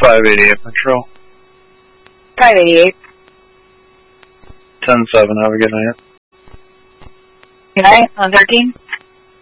588 Patrol. 588. 10-7, have a good night. Good night, on 13.